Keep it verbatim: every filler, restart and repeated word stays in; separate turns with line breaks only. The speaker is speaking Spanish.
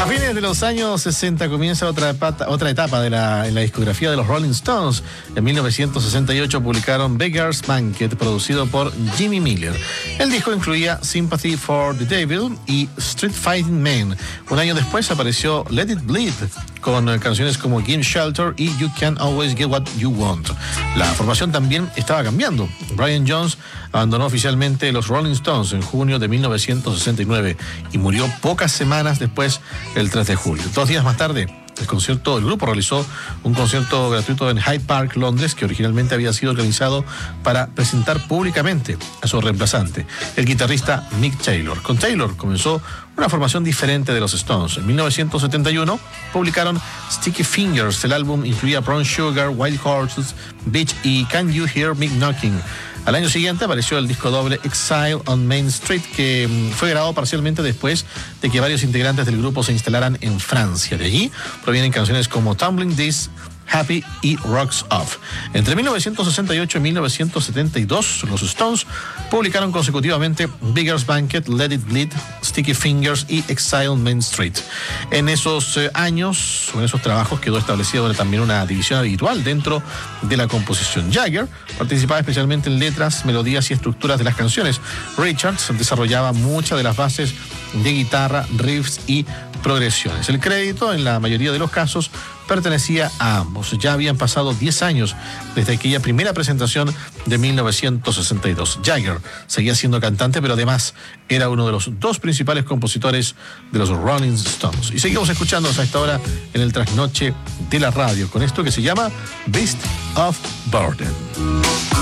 A fines de los años sesenta comienza otra etapa, otra etapa de la, en la discografía de los Rolling Stones. En mil novecientos sesenta y ocho publicaron Beggar's Banquet, producido por Jimmy Miller. El disco incluía Sympathy for the Devil y Street Fighting Man. Un año después apareció Let It Bleed, con canciones como Give Shelter y You Can't Always Get What You Want. La formación también estaba cambiando. Brian Jones abandonó oficialmente los Rolling Stones en junio de mil novecientos sesenta y nueve y murió pocas semanas después, el tres de julio. Dos días más tarde, el concierto, el grupo realizó un concierto gratuito en Hyde Park, Londres, que originalmente había sido organizado para presentar públicamente a su reemplazante, el guitarrista Mick Taylor. Con Taylor comenzó una formación diferente de los Stones. En mil novecientos setenta y uno publicaron Sticky Fingers. El álbum incluía Brown Sugar, Wild Horses, Beach y Can You Hear Me Knocking. Al año siguiente apareció el disco doble Exile on Main Street, que fue grabado parcialmente después de que varios integrantes del grupo se instalaran en Francia. De allí provienen canciones como Tumbling This, Happy y Rocks Off. Entre mil novecientos sesenta y ocho y mil novecientos setenta y dos, los Stones publicaron consecutivamente Beggar's Banquet, Let It Bleed, Sticky Fingers y Exile on Main Street. En esos eh, años, o en esos trabajos, quedó establecida también una división habitual dentro de la composición. Jagger participaba especialmente en letras, melodías y estructuras de las canciones. Richards desarrollaba muchas de las bases de guitarra, riffs y progresiones. El crédito, en la mayoría de los casos, pertenecía a ambos. Ya habían pasado diez años desde aquella primera presentación de mil novecientos sesenta y dos. Jagger seguía siendo cantante, pero además era uno de los dos principales compositores de los Rolling Stones. Y seguimos escuchando a esta hora en el trasnoche de la radio con esto que se llama Beast of Burden.